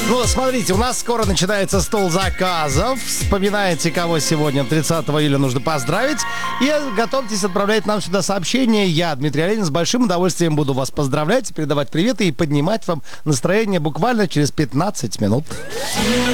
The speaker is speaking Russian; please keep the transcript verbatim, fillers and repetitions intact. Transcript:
Ну, смотрите, у нас скоро начинается стол заказов. Вспоминайте, кого сегодня, тридцатого июля, нужно поздравить. И готовьтесь отправлять нам сюда сообщения. Я, Дмитрий Оленин, с большим удовольствием буду вас поздравлять, передавать приветы и поднимать вам настроение буквально через пятнадцать минут.